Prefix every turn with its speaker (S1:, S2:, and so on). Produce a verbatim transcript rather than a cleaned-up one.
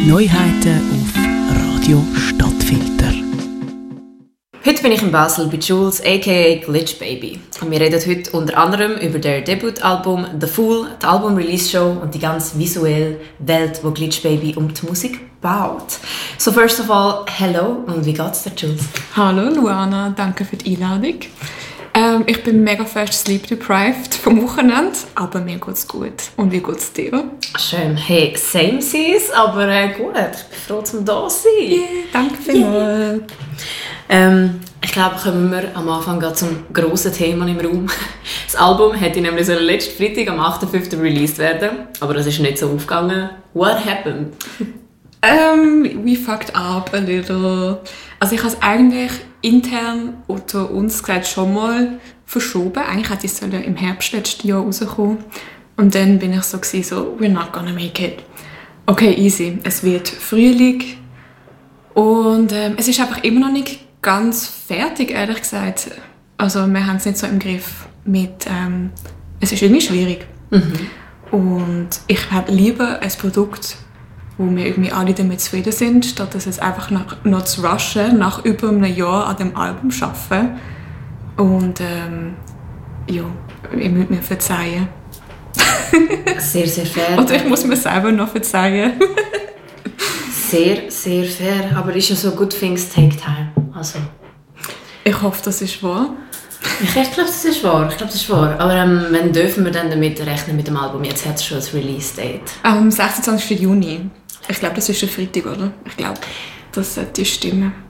S1: Neuheiten auf Radio Stadtfilter.
S2: Heute bin ich in Basel bei Jules, aka Glitch Baby. Und wir reden heute unter anderem über der Debütalbum «The Fool», die Album-Release-Show und die ganz visuelle Welt, wo Glitch Baby um die Musik baut. So first of all, hello und wie geht's dir, Jules?
S3: Hallo Luana, danke für die Einladung. Ähm, ich bin mega fest sleep-deprived vom Wochenende, aber mir geht's gut. Und wie geht's dir?
S2: Schön. Hey, same seas, aber äh, gut. Ich bin froh, dass wir da sind.
S3: Yeah, danke vielmals.
S2: Yeah. Ähm, ich glaube, kommen wir am Anfang gerade zum grossen Thema im Raum. Das Album hätte nämlich so letzten Freitag am achten fünften released werden, aber das ist nicht so aufgegangen. What happened?
S3: Um, we fucked up a little. Also ich habe es eigentlich intern unter uns gesagt schon mal verschoben. Eigentlich hätte es im Herbst letzten Jahr rauskommen. Und dann bin ich so gewesen, so we're not gonna make it. Okay, easy. Es wird Frühling und ähm, es ist einfach immer noch nicht ganz fertig, ehrlich gesagt. Also wir haben es nicht so im Griff mit. Ähm, es ist irgendwie schwierig.
S2: Mhm.
S3: Und ich habe lieber ein Produkt, wo wir irgendwie alle damit zufrieden sind, statt dass es einfach nach, noch zu rushen, nach über einem Jahr an dem Album arbeiten. Und ähm, ja, ihr müsst mir verzeihen.
S2: Sehr, sehr fair.
S3: Oder ich muss mir selber noch verzeihen.
S2: Sehr, sehr fair. Aber ist ja so, good things take time. Also.
S3: Ich hoffe, das ist wahr.
S2: Ich, ich glaube, das ist wahr. Ich glaube, das ist wahr. Aber ähm, wann dürfen wir dann damit rechnen mit dem Album? Jetzt hat es schon ein Release-Date.
S3: Am sechsundzwanzigsten Juni. Ich glaube, das ist ein Freitag, oder? Ich glaube, das sollte stimmen.